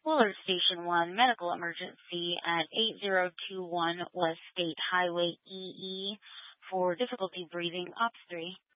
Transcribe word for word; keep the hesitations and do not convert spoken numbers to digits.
Willard Station one, medical emergency at eight zero two one West State Highway E E for difficulty breathing, Ops three.